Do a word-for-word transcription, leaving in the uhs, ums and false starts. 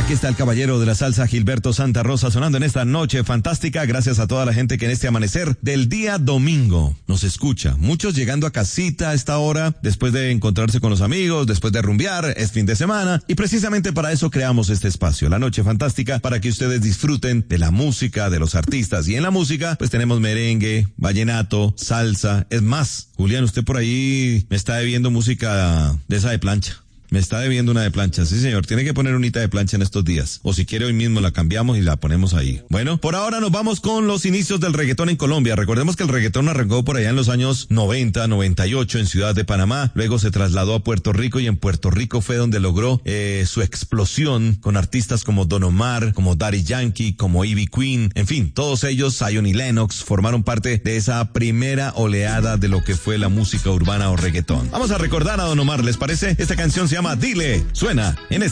Aquí está el caballero de la salsa, Gilberto Santa Rosa, sonando en esta noche fantástica. Gracias a toda la gente que en este amanecer del día domingo nos escucha. Muchos llegando a casita a esta hora, después de encontrarse con los amigos, después de rumbear, es fin de semana. Y precisamente para eso creamos este espacio, la noche fantástica, para que ustedes disfruten de la música, de los artistas. Y en la música, pues tenemos merengue, vallenato, salsa. Es más, Julián, usted por ahí me está debiendo música de esa de plancha. Me está debiendo una de plancha, sí señor, tiene que poner unita de plancha en estos días, o si quiere hoy mismo la cambiamos y la ponemos ahí. Bueno, por ahora nos vamos con los inicios del reggaetón en Colombia. Recordemos que el reggaetón arrancó por allá en los años noventa, noventa y ocho en Ciudad de Panamá, luego se trasladó a Puerto Rico y en Puerto Rico fue donde logró eh, su explosión con artistas como Don Omar, como Daddy Yankee, como Ivy Queen, en fin, todos ellos, Zion y Lennox, formaron parte de esa primera oleada de lo que fue la música urbana o reggaetón. Vamos a recordar a Don Omar, ¿les parece? Esta canción se llama Dile, suena en esta